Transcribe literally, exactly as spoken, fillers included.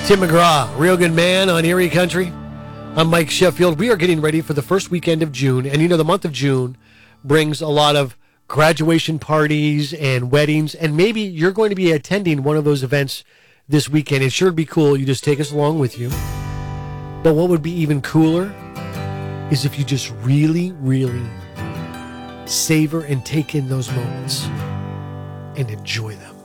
Tim McGraw, Real Good Man on Erie Country. I'm Mike Sheffield. We are getting ready for the first weekend of June. And you know, the month of June brings a lot of graduation parties and weddings. And maybe you're going to be attending one of those events this weekend. It sure would be cool. You just take us along with you. But what would be even cooler is if you just really, really savor and take in those moments and enjoy them.